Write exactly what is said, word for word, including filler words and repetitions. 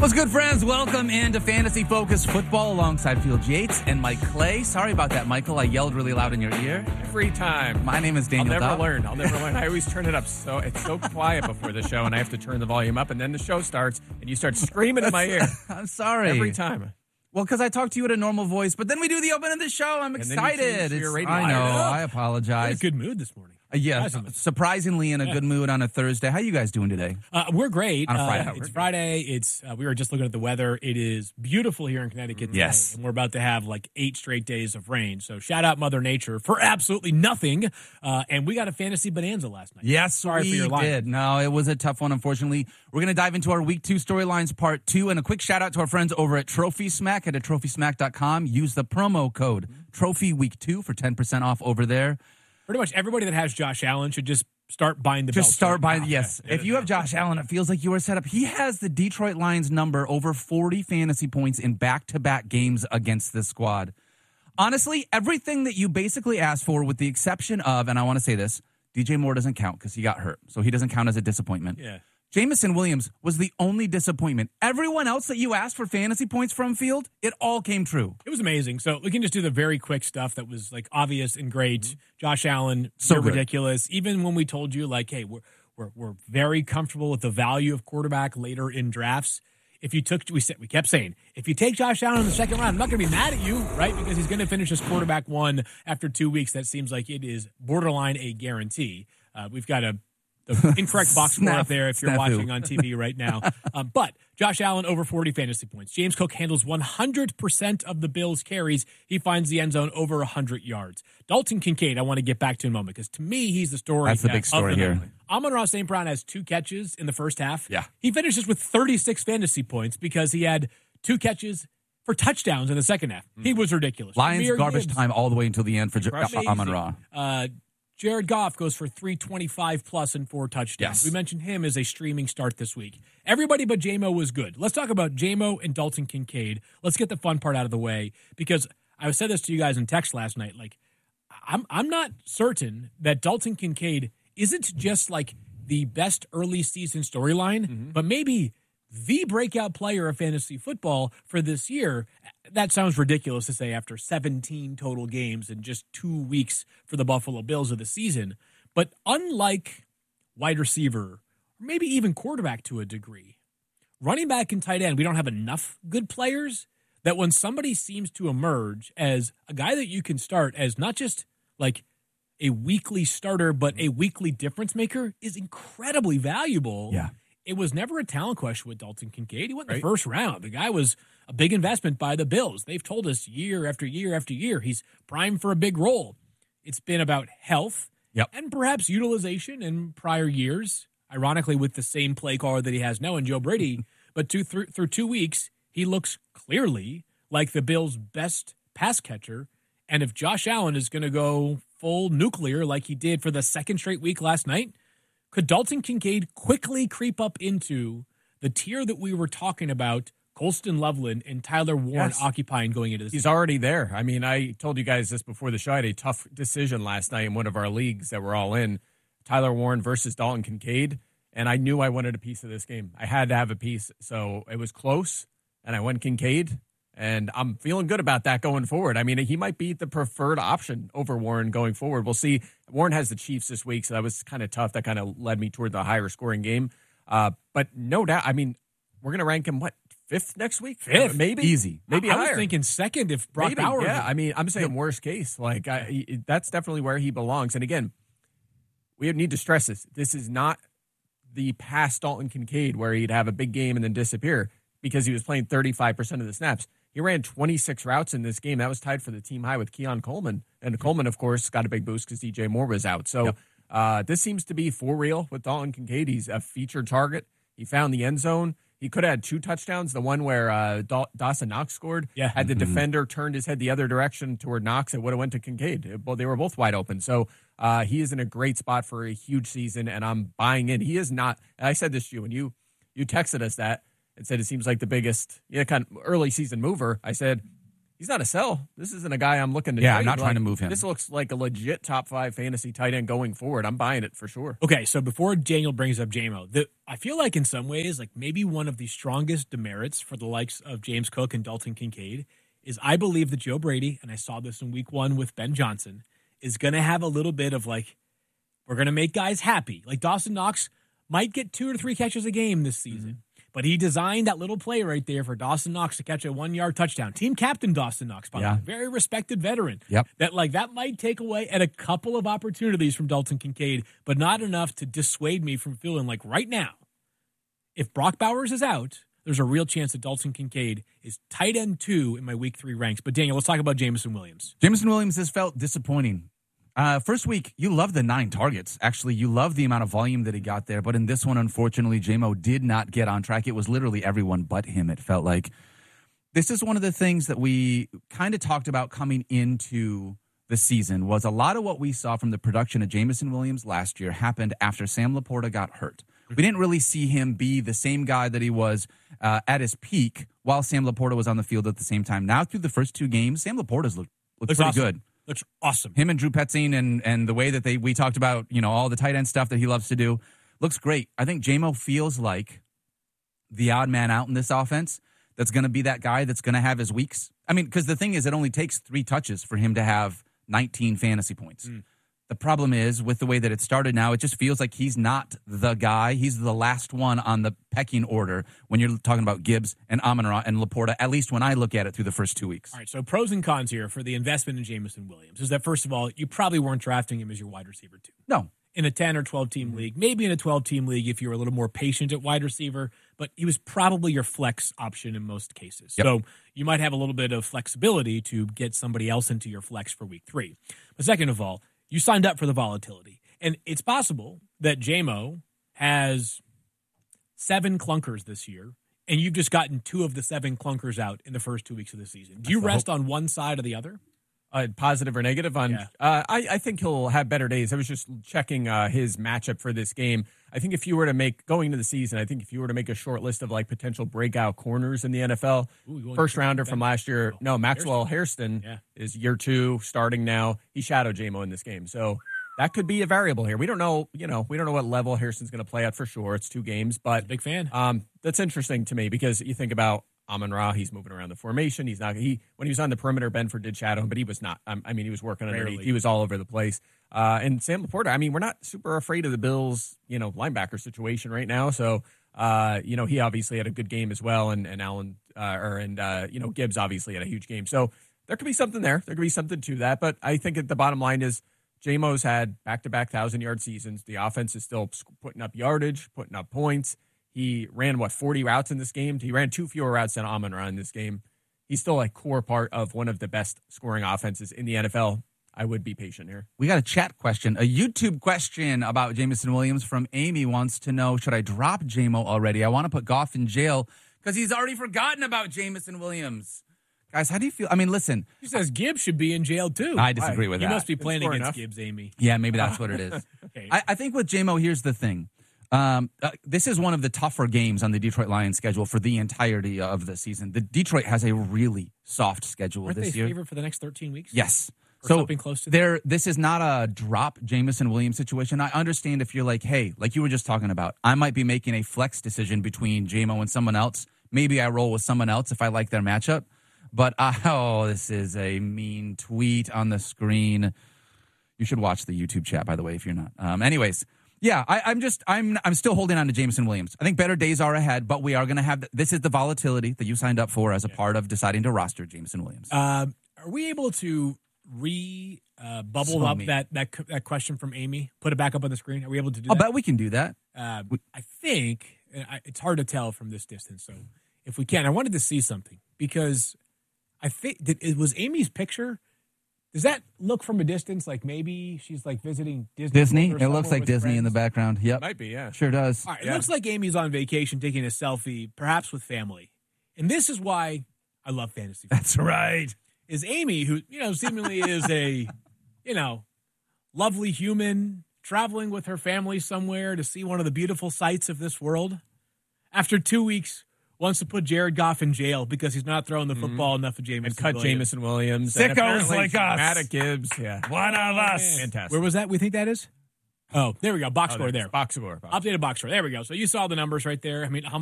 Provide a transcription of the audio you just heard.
What's good, friends? Welcome into Fantasy Focus Football alongside Field Yates and Mike Clay. Sorry about that, Michael. I yelled really loud in your ear. Every time. My name is Daniel I'll never Dobb. learn. I'll never learn. I always turn it up so it's so quiet before the show, and I have to turn the volume up, and then the show starts, and you start screaming in my ear. I'm sorry. Every time. Well, because I talk to you at a normal voice, but then we do the open of the show. I'm And then you excited. change to your It's- radio. I know. I know. I I'm in apologize. a good mood this morning. Uh, yeah, Surprisingly. surprisingly in a Yeah. good mood on a Thursday. How you guys doing today? Uh, we're great. On a Friday. Uh, We're it's good. Friday. It's uh, we were just looking at the weather. It is beautiful here in Connecticut today, Yes. and we're about to have like eight straight days of rain. So shout out Mother Nature for absolutely nothing. Uh, and we got a fantasy bonanza last night. Yes, Sorry we for your line. did. No, it was a tough one, unfortunately. We're going to dive into our Week two Storylines Part two, and a quick shout-out to our friends over at Trophy Smack at trophy smack dot com. Use the promo code Trophy Week two for ten percent off over there. Pretty much everybody that has Josh Allen should just start buying the Just belts start right buying. now. Yes, Yeah. if you have Josh Allen, it feels like you are set up. He has the Detroit Lions number over forty fantasy points in back-to-back games against this squad. Honestly, everything that you basically asked for, with the exception of, and I want to say this, D J Moore doesn't count because he got hurt, so he doesn't count as a disappointment. Yeah. Jamison Williams was the only disappointment. Everyone else that you asked for fantasy points from Field, it all came true. It was amazing. So we can just do the very quick stuff that was like obvious and great. Josh Allen, So so good. ridiculous. Even when we told you like, hey, we're we're we're very comfortable with the value of quarterback later in drafts. If you took, we said we kept saying, if you take Josh Allen in the second round, I'm not going to be mad at you, right? Because he's going to finish as quarterback one after two weeks. That seems like it is borderline a guarantee. Uh, we've got a the incorrect box score Snap- up there if you're snafu. watching on T V right now. Um, but Josh Allen over forty fantasy points. James Cook handles one hundred percent of the Bills' carries. He finds the end zone over one hundred yards. Dalton Kincaid, I want to get back to in a moment because to me, he's the story. That's the yeah, big story of the here. night. Amon-Ra Saint Brown has two catches in the first half. Yeah. He finishes with thirty-six fantasy points because he had two catches for touchdowns in the second half. He was ridiculous. Lions Jahmyr garbage Gibbs, time all the way until the end for J- Amazing. Amon-Ra. Uh, Jared Goff goes for three twenty-five plus and four touchdowns. Yes. We mentioned him as a streaming start this week. Everybody but J-Mo was good. Let's talk about J-Mo and Dalton Kincaid. Let's get the fun part out of the way because I said this to you guys in text last night. Like, I'm I'm not certain that Dalton Kincaid isn't just like the best early season storyline, Mm-hmm. but maybe the breakout player of fantasy football for this year. That sounds ridiculous to say after seventeen total games in just two weeks for the Buffalo Bills of the season. But unlike wide receiver, or maybe even quarterback to a degree, running back and tight end, we don't have enough good players that when somebody seems to emerge as a guy that you can start as not just like a weekly starter, but a weekly difference maker is incredibly valuable. Yeah. It was never a talent question with Dalton Kincaid. He went in Right. the first round. The guy was a big investment by the Bills. They've told us year after year after year he's primed for a big role. It's been about health Yep. and perhaps utilization in prior years, ironically with the same play caller that he has now in Joe Brady. But two, through, through two weeks, he looks clearly like the Bills' best pass catcher. And if Josh Allen is going to go full nuclear like he did for the second straight week last night, could Dalton Kincaid quickly creep up into the tier that we were talking about, Colston Loveland and Tyler Warren Yes. occupying going into this He's season? already there. I mean, I told you guys this before the show. I had a tough decision last night in one of our leagues that we're all in. Tyler Warren versus Dalton Kincaid. And I knew I wanted a piece of this game. I had to have a piece. So it was close, and I went Kincaid. And I'm feeling good about that going forward. I mean, he might be the preferred option over Warren going forward. We'll see. Warren has the Chiefs this week, so that was kind of tough. That kind of led me toward the higher scoring game. Uh, but no doubt, I mean, we're going to rank him, what, fifth next week? Fifth. Maybe? Easy. Maybe I higher. was thinking second if Brock Maybe, Bowers. yeah. I mean, I'm saying worst case. Like, I, he- that's definitely where he belongs. And again, we need to stress this. This is not the past Dalton Kincaid where he'd have a big game and then disappear because he was playing thirty-five percent of the snaps. He ran twenty-six routes in this game. That was tied for the team high with Keon Coleman. And Coleman, of course, got a big boost because D J Moore was out. So Yep. uh, this seems to be for real with Dalton Kincaid. He's a featured target. He found the end zone. He could have had two touchdowns. The one where uh, Daw- Dawson Knox scored. Yeah. Had the Mhm. defender turned his head the other direction toward Knox, it would have went to Kincaid. It- Well, they were both wide open. So uh, he is in a great spot for a huge season, and I'm buying in. He is not. And I said this to you when you you texted us that and said it seems like the biggest, you know, kind of early season mover. I said he's not a sell. This isn't a guy I'm looking to Yeah, trade. I'm not trying Like, to move him. This looks like a legit top five fantasy tight end going forward. I'm buying it for sure. Okay, so before Daniel brings up J-Mo, the, I feel like in some ways, like maybe one of the strongest demerits for the likes of James Cook and Dalton Kincaid is I believe that Joe Brady, and I saw this in week one with Ben Johnson, is going to have a little bit of like, we're going to make guys happy. Like Dawson Knox might get two or three catches a game this season. Mm-hmm. But he designed that little play right there for Dawson Knox to catch a one-yard touchdown. Team captain Dawson Knox, by the Yeah. way, very respected veteran. Yep. That like that might take away at a couple of opportunities from Dalton Kincaid, but not enough to dissuade me from feeling like right now, if Brock Bowers is out, there's a real chance that Dalton Kincaid is tight end two in my week three ranks. But Daniel, let's talk about Jameson Williams. Jameson Williams has felt disappointing. Uh, first week, you love the nine targets. Actually, you love the amount of volume that he got there. But in this one, unfortunately, J-Mo did not get on track. It was literally everyone but him, it felt like. This is one of the things that we kind of talked about coming into the season was a lot of what we saw from the production of Jameson Williams last year happened after Sam Laporta got hurt. We didn't really see him be the same guy that he was uh, at his peak while Sam Laporta was on the field at the same time. Now, through the first two games, Sam Laporta's looked, looked Looks pretty awesome. good. Looks awesome. Him and Drew Petzing and and the way that they we talked about, you know, all the tight end stuff that he loves to do looks great. I think J-Mo feels like the odd man out in this offense that's going to be that guy that's going to have his weeks. I mean, because the thing is, it only takes three touches for him to have nineteen fantasy points. Mm. The problem is with the way that it started now, it just feels like he's not the guy. He's the last one on the pecking order when you're talking about Gibbs and Amon-Ra and Laporta, at least when I look at it through the first two weeks. All right, so pros and cons here for the investment in Jameson Williams is that, first of all, you probably weren't drafting him as your wide receiver, too. No. In a ten or twelve-team mm-hmm. league, maybe in a twelve-team league if you were a little more patient at wide receiver, but he was probably your flex option in most cases. Yep. So you might have a little bit of flexibility to get somebody else into your flex for week three. But second of all, you signed up for the volatility. And it's possible that J-Mo has seven clunkers this year, and you've just gotten two of the seven clunkers out in the first two weeks of the season. Do you That's rest on one side or the other? Uh, positive or negative on yeah. uh, I, I think he'll have better days. I was just checking uh, his matchup for this game. I think if you were to make going into the season, I think if you were to make a short list of like potential breakout corners in the N F L, Ooh, first rounder from last year, oh, no, Maxwell Hairston, Hairston yeah. is year two starting now. He shadowed J-Mo in this game. So that could be a variable here. We don't know, you know, we don't know what level Hairston's going to play at for sure. It's two games, but big fan. Um, that's interesting to me because you think about Amon-Ra, he's moving around the formation. He's not he when he was on the perimeter. Benford did shadow him, but he was not. Um, I mean, he was working underneath. Rarely. He was all over the place. Uh, and Sam Laporta. I mean, we're not super afraid of the Bills, you know, linebacker situation right now. So, uh, you know, he obviously had a good game as well, and and Allen uh, or and uh, you know Gibbs obviously had a huge game. So there could be something there. There could be something to that. But I think at the bottom line is J-Mo's had back to back thousand yard seasons. The offense is still putting up yardage, putting up points. He ran, what, forty routes in this game? He ran two fewer routes than Amon-Ra in this game. He's still a core part of one of the best scoring offenses in the N F L. I would be patient here. We got a chat question, a YouTube question about Jameson Williams from Amy wants to know, should I drop J-Mo already? I want to put Goff in jail because he's already forgotten about Jameson Williams. Guys, how do you feel? I mean, listen. She says Gibbs should be in jail, too. I disagree with you that. You must be playing against enough. Gibbs, Amy. Yeah, maybe that's what it is. okay. I, I think with J-Mo, here's the thing. Um, uh, this is one of the tougher games on the Detroit Lions schedule for the entirety of the season. The Detroit has a really soft schedule Aren't this they year. Favored for the next thirteen weeks? Yes. Or so something close to there. This is not a drop Jameson Williams situation. I understand if you're like, hey, like you were just talking about, I might be making a flex decision between J-Mo and someone else. Maybe I roll with someone else if I like their matchup. But uh, oh, this is a mean tweet on the screen. You should watch the YouTube chat, by the way, if you're not. Um, anyways. Yeah, I, I'm just I'm I'm still holding on to Jameson Williams. I think better days are ahead, but we are going to have the, this is the volatility that you signed up for as a yeah. part of deciding to roster Jameson Williams. Uh, are we able to re uh, bubble so up that, that that question from Amy? Put it back up on the screen. Are we able to do I'll that? bet we can do that. Uh, I think it's hard to tell from this distance. So if we can, I wanted to see something because I think that it was Amy's picture. Does that look from a distance like maybe she's like visiting Disney? Disney? It looks like Disney friends? in the background. Yep. Might be, yeah. Sure does. All right, yeah. It looks like Amy's on vacation taking a selfie, perhaps with family. And this is why I love fantasy football. That's right. Is Amy, who, you know, seemingly is a, you know, lovely human traveling with her family somewhere to see one of the beautiful sights of this world. After two weeks wants to put Jared Goff in jail because he's not throwing the football enough of Jameson And cut Williams. Jameson Williams. Sickos And apparently like us. Matt Gibbs. Yeah. One of us. Fantastic. Where was that? We think that is? Oh, there we go. Box Oh, score there it there. is. Box score. Box. Updated box score. There we go. So you saw the numbers right there. I mean, how